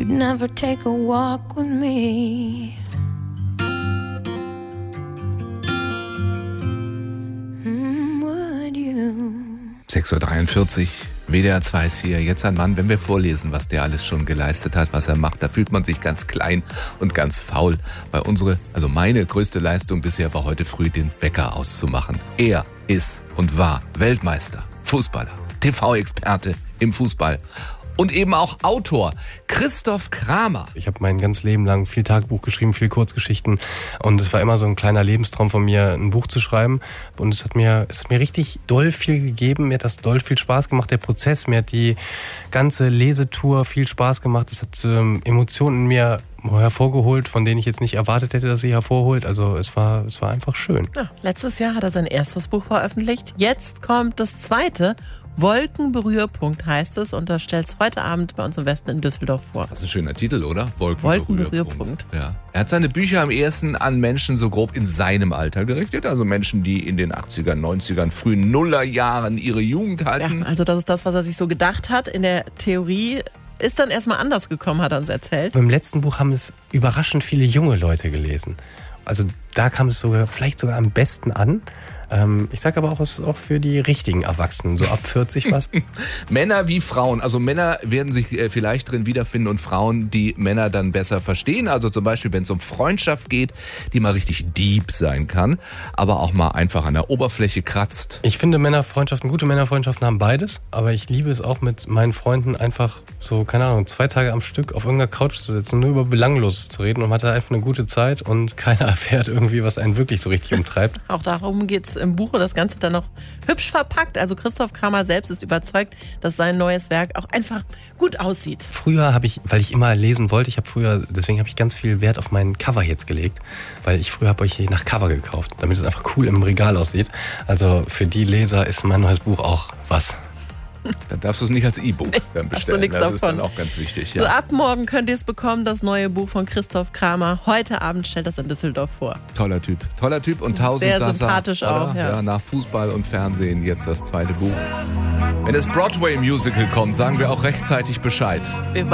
you'd never take a walk with me. 6:43 Uhr, WDR 2 ist hier. Jetzt ein Mann, wenn wir vorlesen, was der alles schon geleistet hat, was er macht, da fühlt man sich ganz klein und ganz faul. Meine größte Leistung bisher war heute früh, den Wecker auszumachen. Er ist und war Weltmeister, Fußballer, TV-Experte im Fußball. Und eben auch Autor, Christoph Kramer. Ich habe mein ganzes Leben lang viel Tagebuch geschrieben, viel Kurzgeschichten. Und es war immer so ein kleiner Lebenstraum von mir, ein Buch zu schreiben. Und es hat mir richtig doll viel gegeben. Mir hat das doll viel Spaß gemacht, der Prozess. Mir hat die ganze Lesetour viel Spaß gemacht. Es hat Emotionen in mir hervorgeholt, von denen ich jetzt nicht erwartet hätte, dass sie hervorholt. Also es war einfach schön. Ja, letztes Jahr hat er sein erstes Buch veröffentlicht. Jetzt kommt das zweite. Wolkenberührpunkt heißt es, und das stellt es heute Abend bei uns im Westen in Düsseldorf vor. Das ist ein schöner Titel, oder? Wolkenberührpunkt. Ja. Er hat seine Bücher am ehesten an Menschen so grob in seinem Alter gerichtet, also Menschen, die in den 80ern, 90ern, frühen Nullerjahren ihre Jugend hatten. Ja, also das ist das, was er sich so gedacht hat. In der Theorie ist dann erstmal anders gekommen, hat er uns erzählt. Beim letzten Buch haben es überraschend viele junge Leute gelesen. Also da kam es vielleicht sogar am besten an. Ich sage aber auch, es ist auch für die richtigen Erwachsenen, so ab 40 was. Männer wie Frauen. Also Männer werden sich vielleicht drin wiederfinden und Frauen, die Männer dann besser verstehen. Also zum Beispiel, wenn es um Freundschaft geht, die mal richtig deep sein kann, aber auch mal einfach an der Oberfläche kratzt. Ich finde gute Männerfreundschaften haben beides, aber ich liebe es auch mit meinen Freunden einfach so, 2 Tage am Stück auf irgendeiner Couch zu sitzen, nur über Belangloses zu reden und man hat da einfach eine gute Zeit und keiner erfährt irgendwie, was einen wirklich so richtig umtreibt. Auch darum geht's im Buch und das Ganze dann noch hübsch verpackt. Also Christoph Kramer selbst ist überzeugt, dass sein neues Werk auch einfach gut aussieht. Früher weil ich immer lesen wollte, deswegen habe ich ganz viel Wert auf mein Cover jetzt gelegt, weil früher habe ich nach Cover gekauft, damit es einfach cool im Regal aussieht. Also für die Leser ist mein neues Buch auch was. Dann darfst du es nicht als E-Book dann bestellen. Das ist dann auch ganz wichtig. Ja. So, ab morgen könnt ihr es bekommen, das neue Buch von Christoph Kramer. Heute Abend stellt das in Düsseldorf vor. Toller Typ und sehr sympathisch auch. Ja, nach Fußball und Fernsehen jetzt das zweite Buch. Wenn das Broadway-Musical kommt, sagen wir auch rechtzeitig Bescheid. Wir